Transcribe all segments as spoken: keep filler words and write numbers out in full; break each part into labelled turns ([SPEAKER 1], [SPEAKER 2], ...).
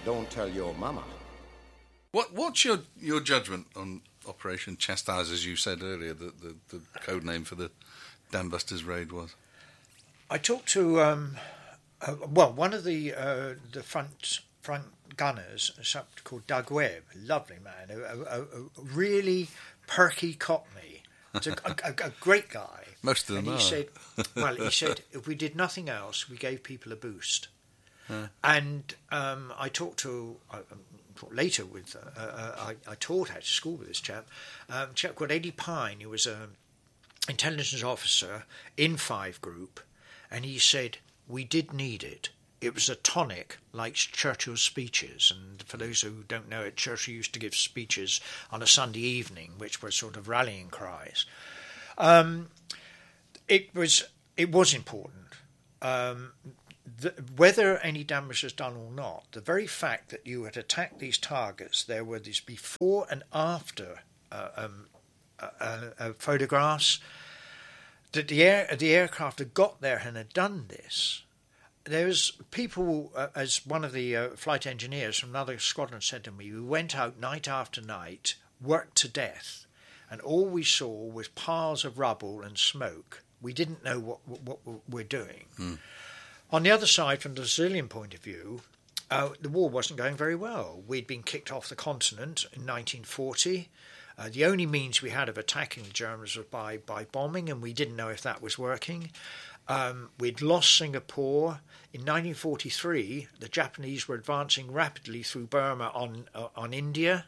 [SPEAKER 1] don't tell your mama.
[SPEAKER 2] What What's your, your judgment on Operation Chastise, as you said earlier, that the, the code name for the Dam Busters raid was?
[SPEAKER 3] I talked to, um, uh, well, one of the uh, the front front gunners, something called Doug Webb, lovely man, a, a, a really perky Cockney, a, a, a great guy.
[SPEAKER 2] Most of them
[SPEAKER 3] and he
[SPEAKER 2] are.
[SPEAKER 3] said, well, he said, if we did nothing else, we gave people a boost.
[SPEAKER 2] Huh.
[SPEAKER 3] And um, I talked to, I, talked later with, uh, uh, I, I taught at school with this chap, um, a chap called Eddie Pine, who was an intelligence officer in Five Group, and he said, we did need it. It was a tonic like Churchill's speeches. And for those who don't know it, Churchill used to give speeches on a Sunday evening, which were sort of rallying cries. Um, it was it was important. Um, the, whether any damage was done or not, the very fact that you had attacked these targets, there were these before and after uh, um, uh, uh, uh, photographs, that the air the aircraft had got there and had done this. There's people, uh, as one of the uh, flight engineers from another squadron said to me, we went out night after night, worked to death, and all we saw was piles of rubble and smoke. We didn't know what, what, what we're doing. Mm. On the other side, from the Brazilian point of view, uh, the war wasn't going very well. We'd been kicked off the continent in nineteen forty. Uh, the only means we had of attacking the Germans was by, by bombing, and we didn't know if that was working. Um, we'd lost Singapore. In nineteen forty-three, the Japanese were advancing rapidly through Burma on uh, on India.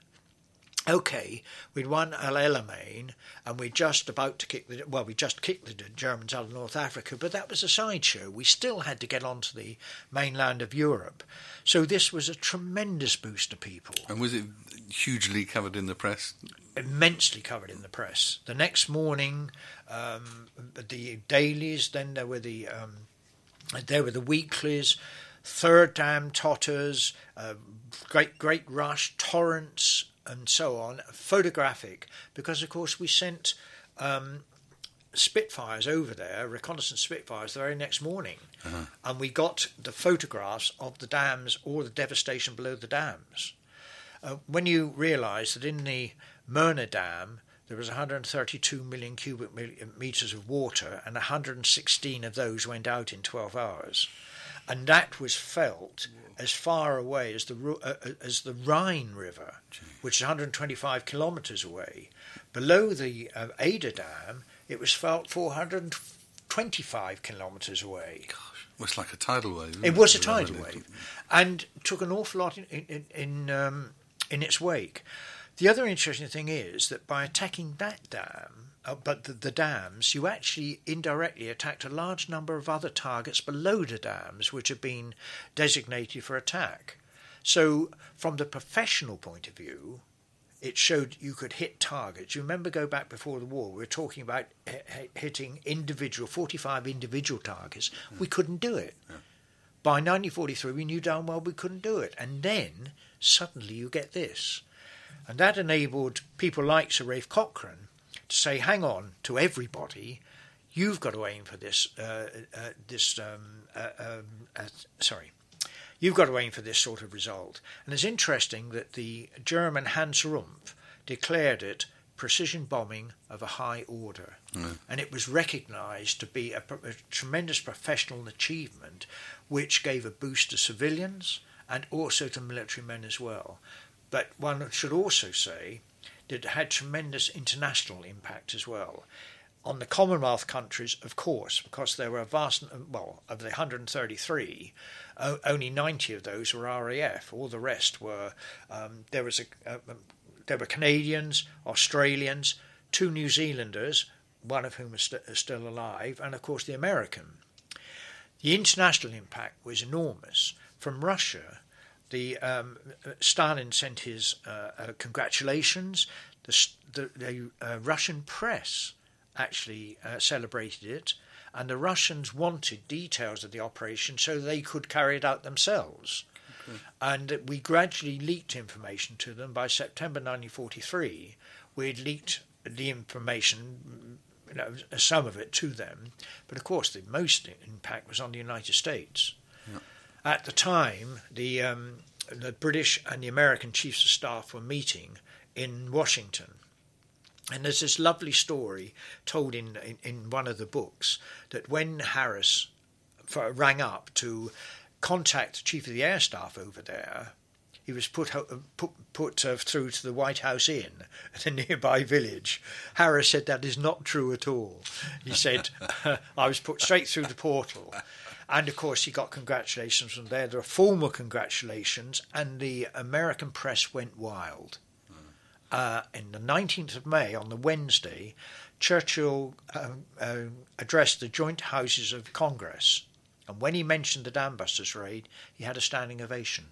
[SPEAKER 3] Okay, we'd won El Alamein, and we're just about to kick the well, we just kicked the Germans out of North Africa, but that was a sideshow. We still had to get onto the mainland of Europe, so this was a tremendous boost to people.
[SPEAKER 2] And was it hugely covered in the press?
[SPEAKER 3] Immensely covered in the press. The next morning, um, the dailies. Then there were the um, there were the weeklies. Third Dam totters. Uh, great Great Rush. Torrents. And so on, photographic, because of course we sent um, Spitfires over there, reconnaissance Spitfires, the very next morning, uh-huh. and we got the photographs of the dams or the devastation below the dams. Uh, when you realise that in the Myrna Dam there was one hundred thirty-two million cubic metres of water, and one hundred sixteen of those went out in twelve hours. And that was felt as far away as the uh, as the Rhine River, which is one hundred twenty-five kilometres away. Below the uh, Ada Dam, it was felt four hundred twenty-five kilometres away.
[SPEAKER 2] Gosh, it was like a tidal wave.
[SPEAKER 3] It, it was a tidal wave, and took an awful lot in in in, um, in its wake. The other interesting thing is that by attacking that dam, uh, but the, the dams, you actually indirectly attacked a large number of other targets below the dams, which had been designated for attack. So, from the professional point of view, it showed you could hit targets. You remember, go back before the war, we were talking about h- hitting individual, forty-five individual targets. Mm. We couldn't do it. Yeah. By nineteen forty-three, we knew damn well we couldn't do it. And then, suddenly, you get this. And that enabled people like Sir Ralph Cochrane to say, hang on, to everybody, you've got to aim for this, uh, uh, this um, uh, um, uh, sorry, you've got to aim for this sort of result. And it's interesting that the German Hans Rumpf declared it precision bombing of a high order. Mm. And it was recognised to be a, a tremendous professional achievement, which gave a boost to civilians and also to military men as well. But one should also say that it had tremendous international impact as well. On the Commonwealth countries, of course, because there were a vast, well, of the one hundred thirty-three, uh, only ninety of those were R A F. All the rest were, um, there was a, uh, there were Canadians, Australians, two New Zealanders, one of whom is, st- is still alive, and of course the American. The international impact was enormous. From Russia, The um, Stalin sent his uh, uh, congratulations. The, the, the uh, Russian press actually uh, celebrated it, and the Russians wanted details of the operation so they could carry it out themselves. Okay. And we gradually leaked information to them. By September nineteen forty-three, we'd leaked the information, you know, some of it to them. But of course, the most impact was on the United States. Yeah. At the time, the um, the British and the American chiefs of staff were meeting in Washington. And there's this lovely story told in, in, in one of the books that when Harris for, rang up to contact the chief of the air staff over there, he was put put, put uh, through to the White House Inn at a nearby village. Harris said that is not true at all. He said, I was put straight through the portal. And, of course, he got congratulations from there. There were formal congratulations, and the American press went wild. Uh, in the nineteenth of May, on the Wednesday, Churchill uh, uh, addressed the joint houses of Congress. And when he mentioned the Dam Busters raid, he had a standing ovation.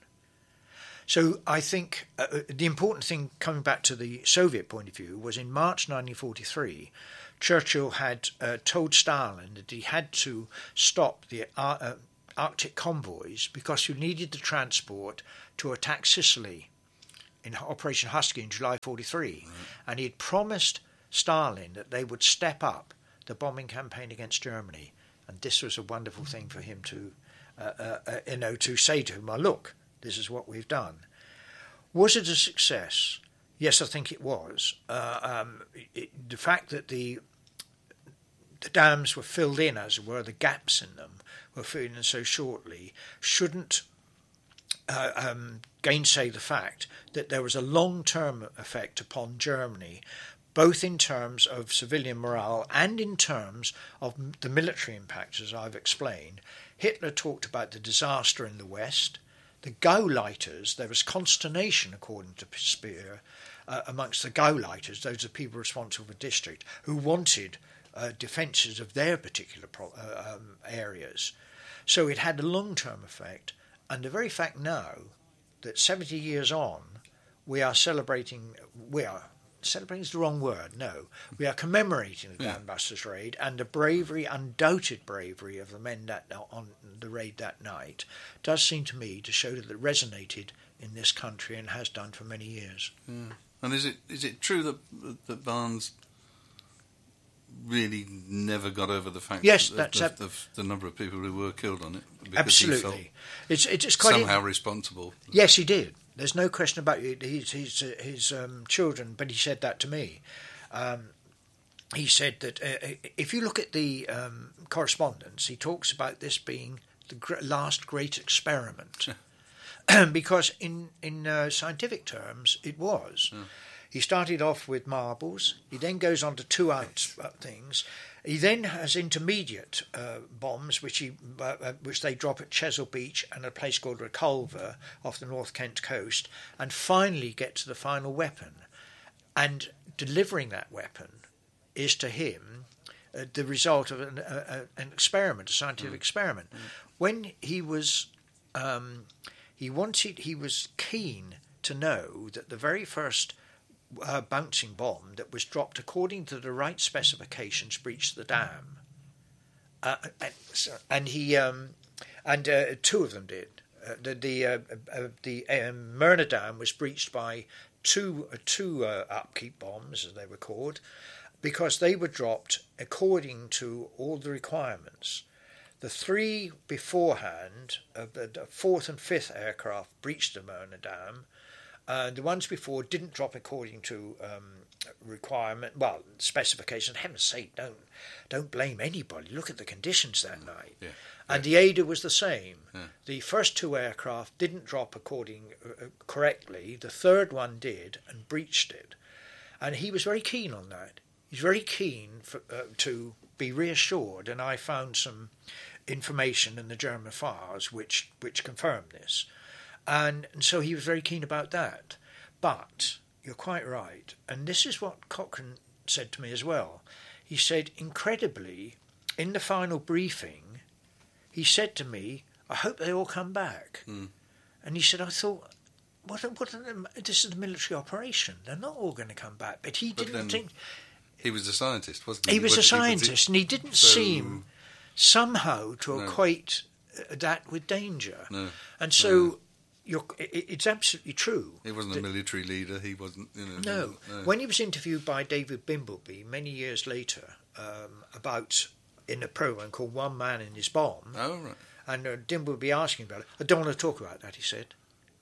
[SPEAKER 3] So I think uh, the important thing, coming back to the Soviet point of view, was in March nineteen forty-three, Churchill had uh, told Stalin that he had to stop the uh, uh, Arctic convoys because you needed the transport to attack Sicily in Operation Husky in July forty-three. Right. And he had promised Stalin that they would step up the bombing campaign against Germany. And this was a wonderful thing for him to, uh, uh, uh, you know, to say to him, well, look, this is what we've done. Was it a success? Yes, I think it was. Uh, um, it, the fact that the the dams were filled in, as it were, the gaps in them were filled in so shortly, shouldn't uh, um, gainsay the fact that there was a long-term effect upon Germany, both in terms of civilian morale and in terms of the military impact, as I've explained. Hitler talked about the disaster in the West. The Gauleiters, there was consternation, according to Speer, uh, amongst the Gauleiters, those are people responsible for the district, who wanted uh, defences of their particular pro- uh, um, areas. So it had a long-term effect, and the very fact now that seventy years on, we are celebrating, we are, celebrating is the wrong word, no, we are commemorating the
[SPEAKER 2] yeah.
[SPEAKER 3] Dam Busters raid and the bravery, undoubted bravery of the men that on the raid that night, does seem to me to show that it resonated in this country and has done for many years.
[SPEAKER 2] Yeah. And is it is it true that that Barnes really never got over the fact
[SPEAKER 3] yes,
[SPEAKER 2] that
[SPEAKER 3] that's
[SPEAKER 2] the,
[SPEAKER 3] ab-
[SPEAKER 2] the, the number of people who were killed on it? Because
[SPEAKER 3] absolutely,
[SPEAKER 2] he
[SPEAKER 3] it's it's
[SPEAKER 2] felt
[SPEAKER 3] quite
[SPEAKER 2] somehow
[SPEAKER 3] in-
[SPEAKER 2] responsible.
[SPEAKER 3] Yes, he did. There's no question about it. His his uh, his um, children, but he said that to me. Um, he said that uh, if you look at the um, correspondence, he talks about this being the gr- last great experiment, because in in uh, scientific terms, it was.
[SPEAKER 2] Yeah.
[SPEAKER 3] He started off with marbles. He then goes on to two ounce things. He then has intermediate uh, bombs, which he uh, uh, which they drop at Chesil Beach and a place called Reculver off the North Kent coast, and finally get to the final weapon. And delivering that weapon is to him uh, the result of an, uh, an experiment, a scientific mm. experiment. Mm. When he was, um, he wanted, he was keen to know that the very first Uh, bouncing bomb that was dropped according to the right specifications breached the dam, uh, and, and he um, and uh, two of them did. Uh, the the, uh, uh, the um, Myrna Dam was breached by two uh, two uh, upkeep bombs, as they were called, because they were dropped according to all the requirements. The three beforehand, uh, the, the fourth and fifth aircraft breached the Myrna Dam. Uh, the ones before didn't drop according to um, requirement, well, specifications. Heaven's sake, don't don't blame anybody. Look at the conditions that night.
[SPEAKER 2] Yeah.
[SPEAKER 3] And
[SPEAKER 2] yeah.
[SPEAKER 3] the Ada was the same.
[SPEAKER 2] Yeah.
[SPEAKER 3] The first two aircraft didn't drop according uh, correctly. The third one did and breached it. And he was very keen on that. He's very keen for, uh, to be reassured. And I found some information in the German files which which confirmed this. And, and so he was very keen about that. But you're quite right. And this is what Cochrane said to me as well. He said, incredibly, in the final briefing, he said to me, I hope they all come back. Mm. And he said, I thought, what, what are them? This is a military operation. They're not all going to come back. But he
[SPEAKER 2] but
[SPEAKER 3] didn't think...
[SPEAKER 2] He was a scientist, wasn't he?
[SPEAKER 3] He was
[SPEAKER 2] was,
[SPEAKER 3] a scientist,
[SPEAKER 2] he was,
[SPEAKER 3] and he didn't
[SPEAKER 2] so,
[SPEAKER 3] seem somehow to
[SPEAKER 2] no.
[SPEAKER 3] equate that with danger.
[SPEAKER 2] No.
[SPEAKER 3] And so... No. You're, it's absolutely true.
[SPEAKER 2] He wasn't a military leader. He wasn't, you know.
[SPEAKER 3] No.
[SPEAKER 2] no.
[SPEAKER 3] When he was interviewed by David Bimbleby many years later um, about in a program called One Man and His Bomb,
[SPEAKER 2] oh right,
[SPEAKER 3] and uh, Bimbleby asking about it, I don't want to talk about that. He said,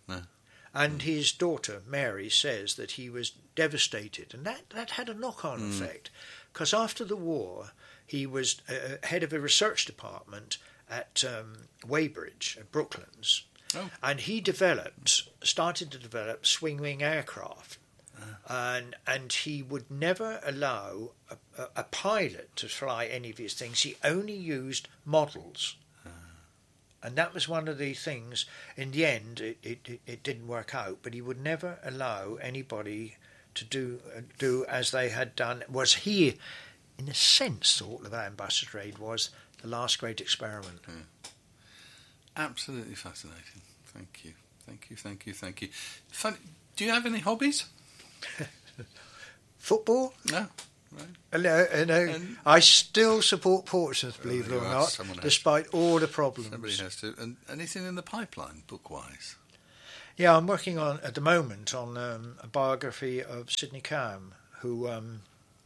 [SPEAKER 2] No.
[SPEAKER 3] And his daughter, Mary, says that he was devastated. And that, that had a knock-on mm. effect. Because after the war, he was uh, head of a research department at um, Weybridge, at Brooklands. Oh. And he developed, started to develop swing-wing aircraft. And and he would never allow a, a, a pilot to fly any of his things. He only used models. Uh. And that was one of the things. In the end, it, it, it didn't work out, but he would never allow anybody to do uh, do as they had done. Was he, in a sense, thought that Ambassador Raid was the last great experiment.
[SPEAKER 2] Yeah. Absolutely fascinating. Thank you. Thank you, thank you, thank you. Funny, do you have any hobbies?
[SPEAKER 3] Football?
[SPEAKER 2] No. Right.
[SPEAKER 3] No, no. And I still support Portsmouth, believe it or not, despite all the problems.
[SPEAKER 2] Somebody has to. And anything in the pipeline, book-wise?
[SPEAKER 3] Yeah, I'm working on at the moment on um, a biography of Sidney Cam, who, um,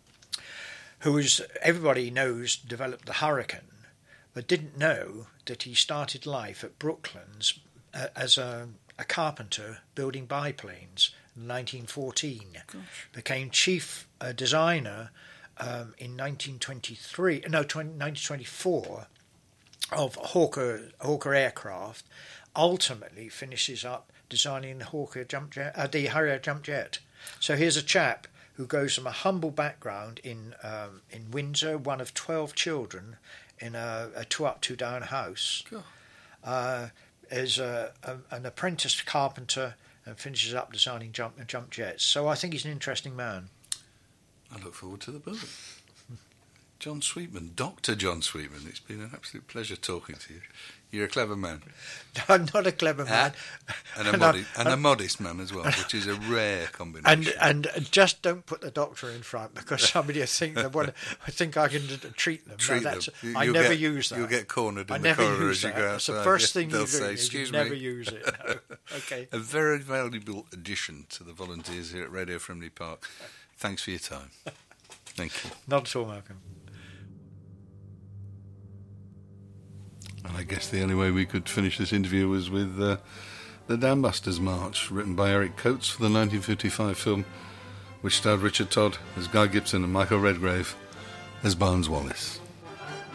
[SPEAKER 3] who is, everybody knows, developed the Hurricane, but didn't know that he started life at Brooklands uh, as a, a carpenter building biplanes. nineteen fourteen. Gosh. Became chief uh, designer um, in nineteen twenty-three, no, nineteen twenty-four of Hawker Hawker aircraft. Ultimately, finishes up designing the Hawker jump jet, uh, the Harrier jump jet. So here's a chap who goes from a humble background in um, in Windsor, one of twelve children in a, a two up, two down house. Cool. Uh, is a, a, an apprentice carpenter. And finishes up designing jump jump jets. So I think he's an interesting man.
[SPEAKER 2] I look forward to the book. John Sweetman, Doctor John Sweetman. It's been an absolute pleasure talking to you. You're a clever man.
[SPEAKER 3] I'm not a clever man.
[SPEAKER 2] Uh, and a, and, modi- and a modest man as well, which is a rare combination.
[SPEAKER 3] And and just don't put the doctor in front, because somebody will think that well, I think I can treat them.
[SPEAKER 2] Treat
[SPEAKER 3] no, that's,
[SPEAKER 2] them. You,
[SPEAKER 3] I never
[SPEAKER 2] get,
[SPEAKER 3] use that.
[SPEAKER 2] You'll get cornered in
[SPEAKER 3] I
[SPEAKER 2] the
[SPEAKER 3] never
[SPEAKER 2] corridor
[SPEAKER 3] use
[SPEAKER 2] as you
[SPEAKER 3] that.
[SPEAKER 2] go outside.
[SPEAKER 3] It's the first thing
[SPEAKER 2] They'll
[SPEAKER 3] you do.
[SPEAKER 2] say,
[SPEAKER 3] Is
[SPEAKER 2] excuse
[SPEAKER 3] you
[SPEAKER 2] me.
[SPEAKER 3] never use it. No. Okay.
[SPEAKER 2] A very valuable addition to the volunteers here at Radio Frimley Park. Thanks for your time. Thank you.
[SPEAKER 3] Not at all, Malcolm.
[SPEAKER 2] And I guess the only way we could finish this interview was with uh, the Dam Busters March, written by Eric Coates for the nineteen fifty-five film, which starred Richard Todd as Guy Gibson and Michael Redgrave as Barnes Wallis.